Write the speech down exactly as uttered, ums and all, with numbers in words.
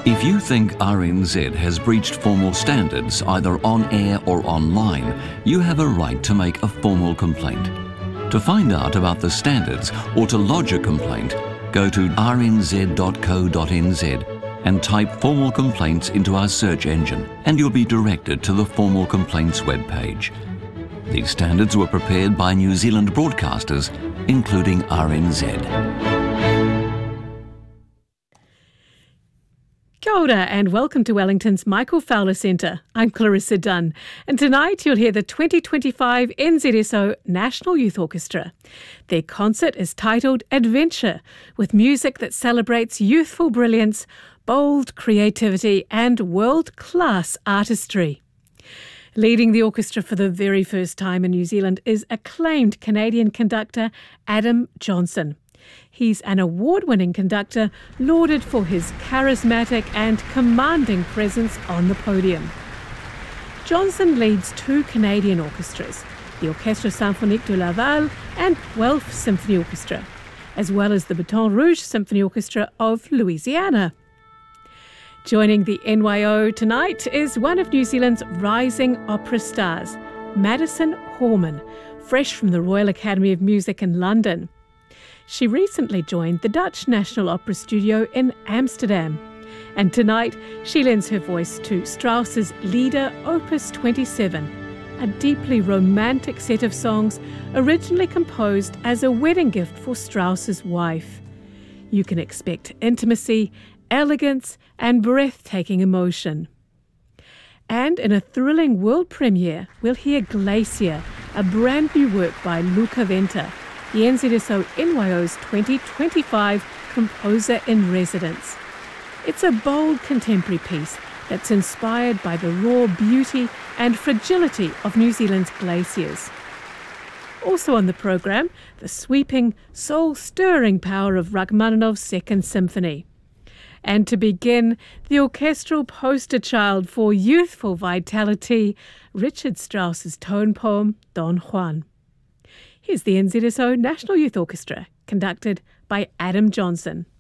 If you think R N Z has breached formal standards either on air or online, you have a right to make a formal complaint. To find out about the standards or to lodge a complaint, go to r n z dot co dot n z and type formal complaints into our search engine, and you'll be directed to the formal complaints webpage. These standards were prepared by New Zealand broadcasters, including R N Z. Kia ora and welcome to Wellington's Michael Fowler Centre. I'm Clarissa Dunn, and tonight you'll hear the twenty twenty-five N Z S O National Youth Orchestra. Their concert is titled Adventure, with music that celebrates youthful brilliance, bold creativity and world-class artistry. Leading the orchestra for the very first time in New Zealand is acclaimed Canadian conductor Adam Johnson. He's an award-winning conductor, lauded for his charismatic and commanding presence on the podium. Johnson leads two Canadian orchestras, the Orchestre Symphonique de Laval and Guelph Symphony Orchestra, as well as the Baton Rouge Symphony Orchestra of Louisiana. Joining the N Y O tonight is one of New Zealand's rising opera stars, Madison Horman, fresh from the Royal Academy of Music in London. She recently joined the Dutch National Opera Studio in Amsterdam, and tonight she lends her voice to Strauss's Lieder Opus twenty-seven, a deeply romantic set of songs originally composed as a wedding gift for Strauss's wife. You can expect intimacy, elegance and breathtaking emotion. And in a thrilling world premiere, we'll hear Glacier, a brand new work by Luca Venta, the N Z S O N Y O's twenty twenty-five Composer in Residence. It's a bold contemporary piece that's inspired by the raw beauty and fragility of New Zealand's glaciers. Also on the programme, the sweeping, soul-stirring power of Rachmaninoff's Second Symphony. And to begin, the orchestral poster child for youthful vitality, Richard Strauss's tone poem, Don Juan. Here's the N Z S O National Youth Orchestra, conducted by Adam Johnson.